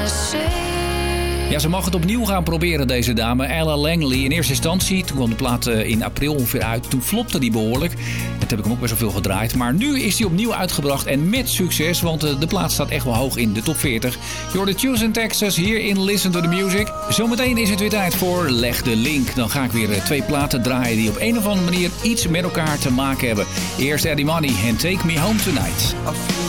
Ja, ze mag het opnieuw gaan proberen, deze dame. Ella Langley. In eerste instantie, toen kwam de plaat in april ongeveer uit. Toen flopte die behoorlijk. En toen heb ik hem ook best wel veel gedraaid. Maar nu is hij opnieuw uitgebracht en met succes. Want de plaat staat echt wel hoog in de top 40. Je hoort de Tunes in Texas hier in Listen to the Music. Zometeen is het weer tijd voor Leg de Link. Dan ga ik weer 2 platen draaien die op een of andere manier iets met elkaar te maken hebben. Eerst Eddie Money en Take Me Home Tonight. I feel